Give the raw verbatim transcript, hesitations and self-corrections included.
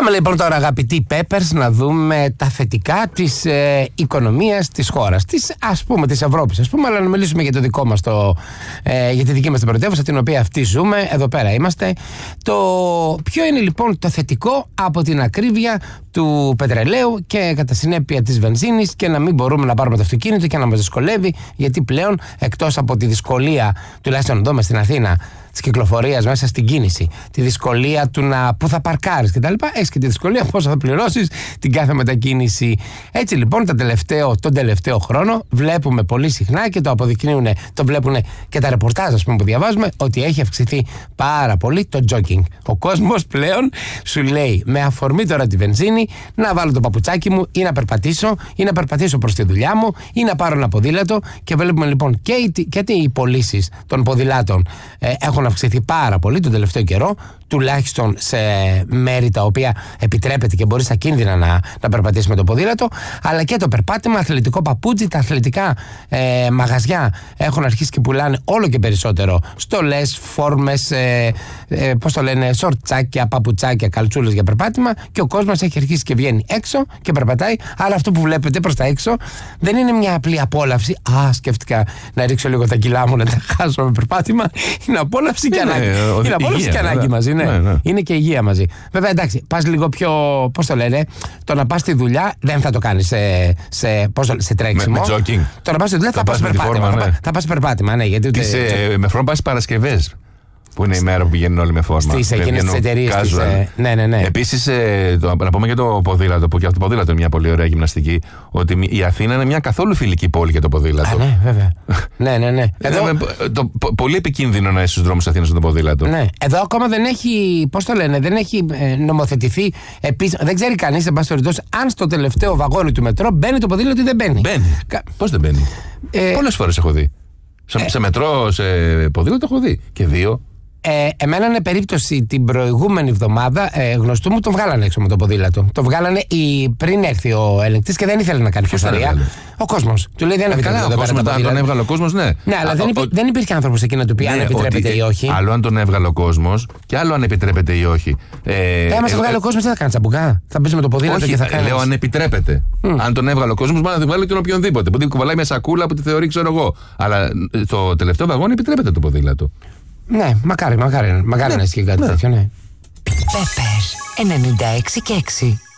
Πάμε λοιπόν τώρα, αγαπητοί Peppers, να δούμε τα θετικά της ε, οικονομίας της χώρας, της, ας πούμε της Ευρώπης, ας πούμε, αλλά να μιλήσουμε για το δικό μας το, ε, για τη δική μας την πρωτεύουσα, την οποία αυτή ζούμε, εδώ πέρα είμαστε. Το ποιο είναι λοιπόν το θετικό από την ακρίβεια του πετρελαίου και κατά συνέπεια της βενζίνης, και να μην μπορούμε να πάρουμε το αυτοκίνητο και να μας δυσκολεύει, γιατί πλέον εκτός από τη δυσκολία, τουλάχιστον εδώ μες στην Αθήνα, της κυκλοφορίας μέσα στην κίνηση, τη δυσκολία του να πού θα παρκάρεις κτλ., έχεις και τη δυσκολία πόσο θα πληρώσεις την κάθε μετακίνηση. Έτσι λοιπόν το τελευταίο, τον τελευταίο χρόνο βλέπουμε πολύ συχνά, και το αποδεικνύουν, το βλέπουν και τα ρεπορτάζ, ας πούμε, που διαβάζουμε, ότι έχει αυξηθεί πάρα πολύ το jogging. Ο κόσμος πλέον σου λέει, με αφορμή τώρα τη βενζίνη, να βάλω το παπουτσάκι μου ή να περπατήσω ή να περπατήσω προς τη δουλειά μου ή να πάρω ένα ποδήλατο. Και βλέπουμε λοιπόν και οι, και οι πωλήσεις των ποδηλάτων ε, έχουν αυξηθεί πάρα πολύ τον τελευταίο καιρό, τουλάχιστον σε μέρη τα οποία επιτρέπεται και μπορείς ακίνδυνα να, να περπατήσεις με το ποδήλατο, αλλά και το περπάτημα, αθλητικό παπούτσι, τα αθλητικά ε, μαγαζιά έχουν αρχίσει και πουλάνε όλο και περισσότερο στολές, φόρμες, ε, ε, πώς το λένε, σορτσάκια, παπουτσάκια, καλτσούλες για περπάτημα, και ο κόσμος έχει αρχίσει και βγαίνει έξω και περπατάει. Αλλά αυτό που βλέπετε προς τα έξω δεν είναι μια απλή απόλαυση. Α, σκέφτηκα να ρίξω λίγο τα κιλά μου, να τα χάσω με περπάτημα. Είναι απόλαυση και ανάγκη. Είναι απόλαυση και ανάγκη μαζί, ναι. Ναι, ναι. Είναι και υγεία μαζί. Βέβαια, εντάξει, πας λίγο πιο. Πώς το λένε, το να πας στη δουλειά δεν θα το κάνεις σε, σε, πώς, σε τρέξιμο. Με, με jogging. Το να πας στη δουλειά θα, θα πας περπάτημα. Φόρμα, ναι. Θα, θα πας περπάτημα, ναι. Γιατί ούτε, Τις, ε, με φόρμα πας Παρασκευές. Που είναι η μέρα που πηγαίνουν όλοι με φόρμα. Στις εκείνες τις εταιρείες. Ε, ναι, ναι, ναι. Επίσης, ε, το, να πούμε για το ποδήλατο, που και αυτό το ποδήλατο είναι μια πολύ ωραία γυμναστική, ότι η Αθήνα είναι μια καθόλου φιλική πόλη για το ποδήλατο. Α, ναι, βέβαια. ναι, ναι, ναι. Εδώ, Εδώ, το, πο, πολύ επικίνδυνο να είσαι στους δρόμους Αθήνας με το ποδήλατο. Ναι. Εδώ ακόμα δεν έχει, πώς το λένε, δεν έχει ε, νομοθετηθεί επίσης. Δεν ξέρει κανείς, εν πάση περιπτώσει, αν στο τελευταίο βαγόνι του μετρό μπαίνει το ποδήλατο ή δεν μπαίνει. Μπαίνει. Κα... Πώς δεν μπαίνει. Ε, Πολλές φορές έχω δει. Σε, ε, σε μετρό, σε ποδήλατο έχω δει. Και δύο. Ε, εμένα είναι περίπτωση την προηγούμενη εβδομάδα, ε, γνωστού μου, το βγάλανε έξω με το ποδήλατο. Το βγάλανε η, πριν έρθει ο ελεγκτής και δεν ήθελε να κάνει φασαρία. Ο κόσμος. Του λέει δεν είναι καλά. Ο κόσμος, αν τον έβγαλε ο κόσμος, ναι. Ναι, αλλά Α, δεν, υπή, ο, δεν υπήρχε άνθρωπος εκεί να του πει ναι, αν επιτρέπεται ότι, ή όχι. Άλλο αν τον έβγαλε ο κόσμος και άλλο αν επιτρέπεται ή όχι. Ε, ε, μας έβγαλε ο κόσμος, δεν θα κάνει τσαμπουκά. Θα μπει με το ποδήλατο και θα κάνει. Λέω αν επιτρέπεται. Αν τον έβγαλε ο κόσμος, μπορεί να τη βγάλει τον οποιονδήποτε. Που την κουβαλάει με σακούλα που τη θεωρεί, ξέρω εγώ. Αλλά το τελευταίο βαγόνι επιτρέπεται το ποδήλατο. Ναι, μακάρι, μακάρι, μακάρι ναι, να ισχύει κάτι ναι. τέτοιο, ναι. Peppers ενενήντα έξι και έξι.